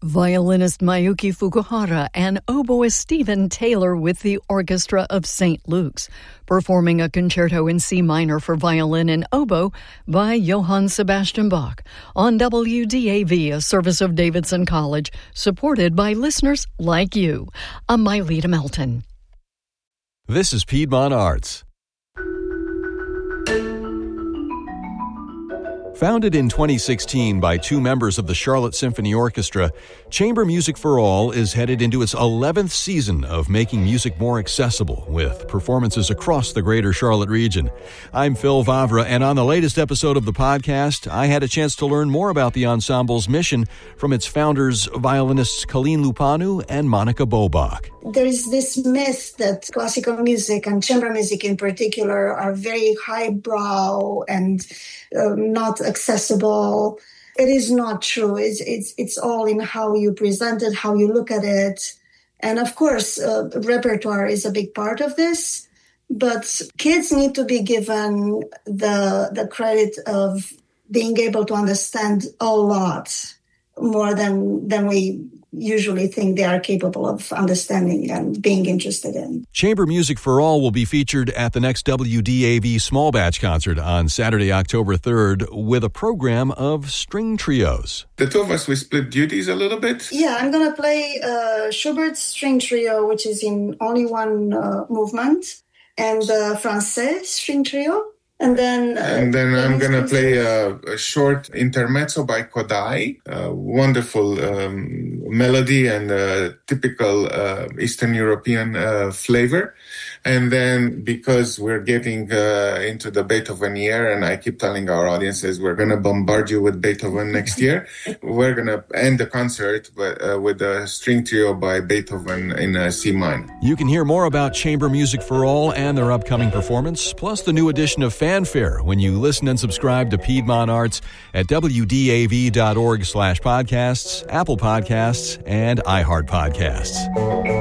Violinist Mayuki Fukuhara and oboist Stephen Taylor with the Orchestra of St. Luke's, performing a concerto in C minor for violin and oboe by Johann Sebastian Bach on WDAV, a service of Davidson College, supported by listeners like you. I'm Myleta Melton. This is Piedmont Arts. Founded in 2016 by two members of the Charlotte Symphony Orchestra, Chamber Music for All is headed into its 11th season of making music more accessible, with performances across the greater Charlotte region. I'm Phil Vavra, and on the latest episode of the podcast, I had a chance to learn more about the ensemble's mission from its founders, violinists Colleen Lupanu and Monica Bobach. There is this myth that classical music and chamber music in particular are very highbrow and not accessible. It is not true. It's all in how you present it, how you look at it. And of course, repertoire is a big part of this, but kids need to be given the credit of being able to understand a lot more than we usually think they are capable of understanding and being interested in. Chamber Music for All will be featured at the next WDAV Small Batch concert on Saturday, October 3rd, with a program of string trios. The two of us, we split duties a little bit. Yeah, I'm going to play Schubert's string trio, which is in only one movement, and the Francais string trio. And then I'm going to play a short intermezzo by Kodai, a wonderful melody and typical Eastern European flavor. And then because we're getting into the Beethoven year, and I keep telling our audiences we're going to bombard you with Beethoven next year, we're going to end the concert with a string trio by Beethoven in C minor. You can hear more about Chamber Music for All and their upcoming performance, plus the new edition of Fanfare when you listen and subscribe to Piedmont Arts at WDAV.org/podcasts, Apple Podcasts, and iHeart Podcasts.